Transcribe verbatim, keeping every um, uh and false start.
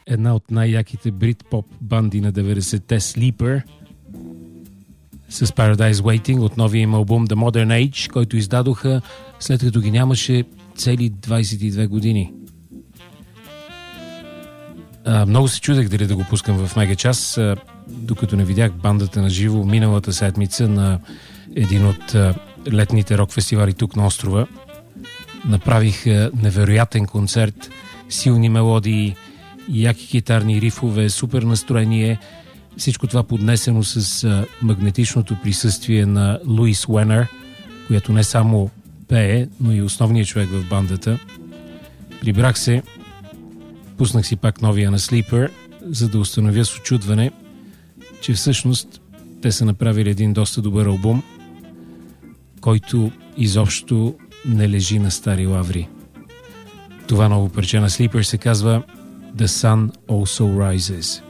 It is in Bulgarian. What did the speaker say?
една от най-яките брит-поп банди на деветдесетте Sleeper с Paradise Waiting от новия им албум The Modern Age, който издадоха след като ги нямаше цели двайсет и две години. А, много се чудех дали да го пускам в Мегачас, а, докато не видях бандата на живо миналата седмица на един от а, летните рок-фестивали тук на острова. Направих а, невероятен концерт, силни мелодии, яки китарни рифове, супер настроение. Всичко това поднесено с а, магнетичното присъствие на Луис Уенър, която не само пее, но и основният човек в бандата. Прибрах се, пуснах си пак новия на Sleeper, за да установя с очудване, че всъщност те са направили един доста добър албум, който изобщо не лежи на стари лаври. Това ново парче на Sleeper се казва The Sun Also Rises.